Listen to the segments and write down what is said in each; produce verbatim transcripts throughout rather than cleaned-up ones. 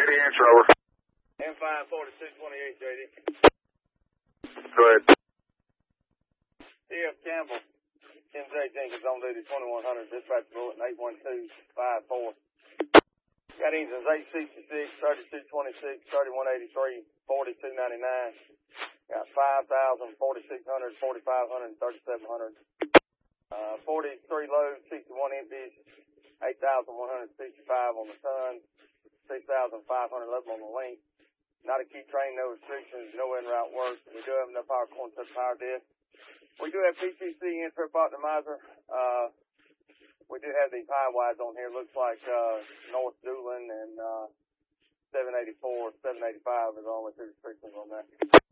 the answer, over. M five forty-six twenty-eight, J D. Go ahead. T F Campbell, Ken J. Jenkins on duty, twenty-one hundred, dispatch bulletin eight one two five four. Got engines eight sixty-six, thirty-two twenty-six, thirty-one eighty-three, forty-two ninety-nine. Got five thousand, forty-six hundred, forty-five hundred, and thirty-seven hundred. Uh, forty-three loads, sixty-one empties, eight thousand one hundred sixty-five on the ton, six thousand five hundred eleven on the link. Not a key train, no restrictions, no in-route work. We do have enough power corn touch power disk. We do have P T C in-trip optimizer. Uh, we do have these high wides on here. Looks like, uh, North Doolin and, uh, seven eighty-four, seven eighty-five is the only two restrictions on that.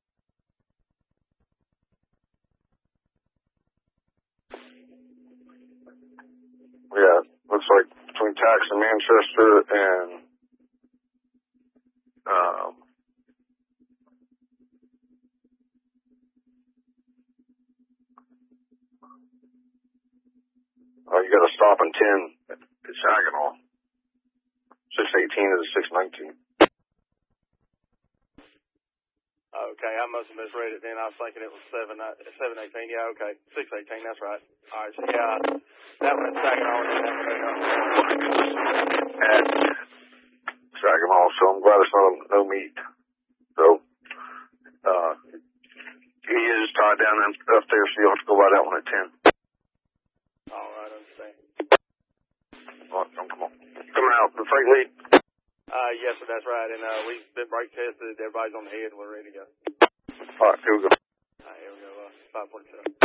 Yeah, looks like between Tax and Manchester and, um, oh, you got to stop in ten at Saginaw. six eighteen to six nineteen. Okay, I must have misread it then. I was thinking it was seven, uh, seven eighteen. Yeah, okay. six eighteen, that's right. All right, so yeah, that one at Saginaw and that one at Saginaw, so I'm glad it's not no meat. So, uh, he is tied down up there, so you'll have to go by that one at ten. All right, I understand. All right, come on. Coming out, the freight lead. Uh, yes, sir, that's right. And, uh, we've been brake tested. Everybody's on the head. We're ready to go. All right, here we go. All right, here we go. Uh, five forty-seven.